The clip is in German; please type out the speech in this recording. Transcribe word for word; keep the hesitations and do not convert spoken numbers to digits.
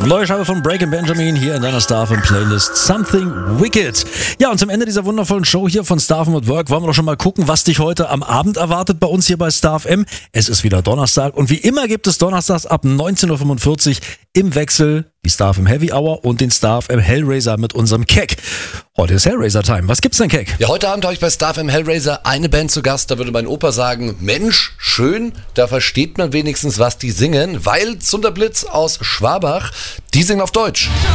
Neue Scheibe von Breaking Benjamin hier in deiner Star F M Playlist Something Wicked. Ja, und zum Ende dieser wundervollen Show hier von Star F M at Work wollen wir doch schon mal gucken, was dich heute am Abend erwartet bei uns hier bei Star F M. Es ist wieder Donnerstag und wie immer gibt es donnerstags ab neunzehn Uhr fünfundvierzig im Wechsel die Star F M Heavy Hour und den Star F M Hellraiser mit unserem Keck. Heute ist Hellraiser Time. Was gibt's denn, Keck? Ja, heute Abend habe ich bei Star F M Hellraiser eine Band zu Gast. Da würde mein Opa sagen, Mensch, schön, da versteht man wenigstens, was die singen, weil Zunderblitz aus Schwabach, die singen auf Deutsch.